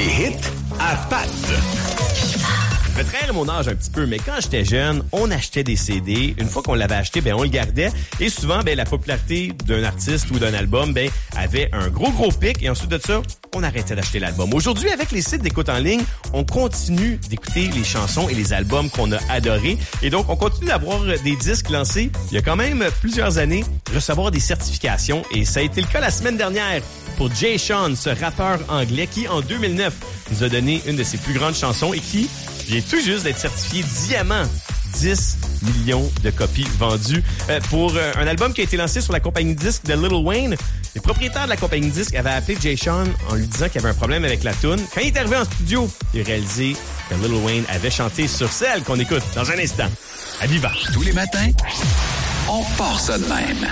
Les hits à Pat. Je vais trahir mon âge un petit peu, mais quand j'étais jeune, on achetait des CD. Une fois qu'on l'avait acheté, on le gardait. Et souvent, la popularité d'un artiste ou d'un album, avait un gros pic. Et ensuite de ça, on arrêtait d'acheter l'album. Aujourd'hui, avec les sites d'écoute en ligne, on continue d'écouter les chansons et les albums qu'on a adorés. Et donc, on continue d'avoir des disques lancés il y a quand même plusieurs années, recevoir des certifications. Et ça a été le cas la semaine dernière pour Jay Sean, ce rappeur anglais qui, en 2009, nous a donné une de ses plus grandes chansons et qui vient tout juste d'être certifié diamant. 10 millions de copies vendues pour un album qui a été lancé sur la compagnie de disques de Lil Wayne. Les propriétaires de la compagnie de disques avaient appelé Jay Sean en lui disant qu'il y avait un problème avec la toune. Quand il est arrivé en studio, il a réalisé que Lil Wayne avait chanté sur celle qu'on écoute dans un instant. À Viva. Tous les matins, on part ça de même.